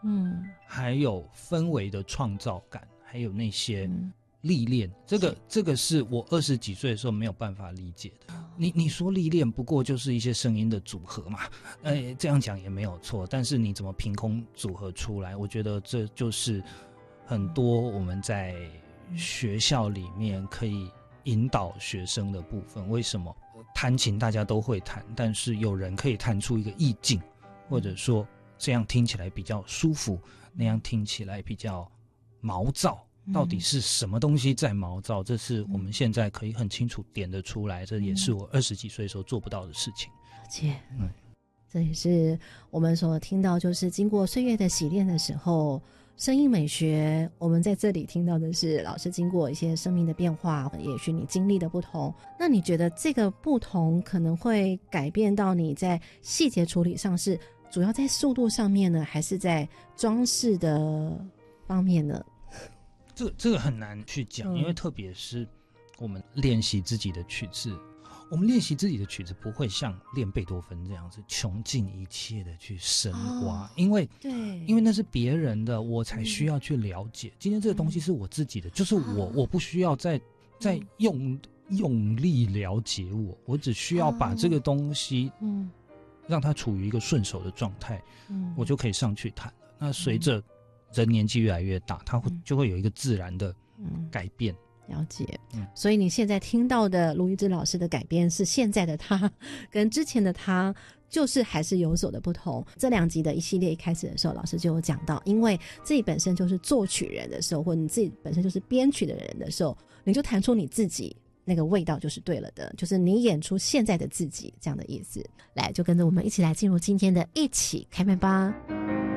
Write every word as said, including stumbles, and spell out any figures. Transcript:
嗯，还有氛围的创造感，还有那些历练、嗯、这个这个是我二十几岁的时候没有办法理解的。你你说历练不过就是一些声音的组合嘛，呃，这样讲也没有错，但是你怎么凭空组合出来？我觉得这就是很多我们在学校里面可以引导学生的部分。为什么弹琴大家都会弹，但是有人可以弹出一个意境，或者说这样听起来比较舒服，那样听起来比较毛躁，到底是什么东西在毛躁？这是我们现在可以很清楚点得出来，这也是我二十几岁的时候做不到的事情。 而且嗯，这也是我们所听到，就是经过岁月的洗练的时候，声音美学，我们在这里听到的是老师经过一些生命的变化，也许你经历的不同，那你觉得这个不同可能会改变到你在细节处理上，是主要在速度上面呢，还是在装饰的方面呢？ 这个这个很难去讲、嗯、因为特别是我们练习自己的曲子，我们练习自己的曲子不会像练贝多芬这样子穷尽一切的去深挖、哦、因为对，因为那是别人的，我才需要去了解、嗯、今天这个东西是我自己的、嗯、就是我、哦、我不需要再再用、嗯、用力了解我，我只需要把这个东西嗯让它处于一个顺手的状态、嗯、我就可以上去弹了。那随着人年纪越来越大，它会就会有一个自然的改变、 嗯、了解、嗯、所以你现在听到的卢一之老师的改编是现在的他跟之前的他就是还是有所的不同。这两集的一系列一开始的时候，老师就有讲到，因为自己本身就是作曲人的时候，或者你自己本身就是编曲的人的时候，你就弹出你自己那个味道就是对了的，就是你演出现在的自己这样的意思。来，就跟着我们一起来进入今天的一起开麦吧。